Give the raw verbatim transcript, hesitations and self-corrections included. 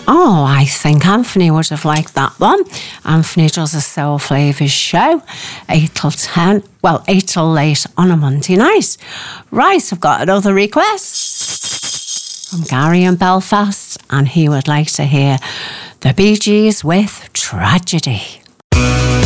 Oh, I think Anthony would have liked that one. Anthony does a Soul Flavours show, eight till ten, well, eight till late on a Monday night. Right, I've got another request from Gary in Belfast, and he would like to hear the Bee Gees with Tragedy.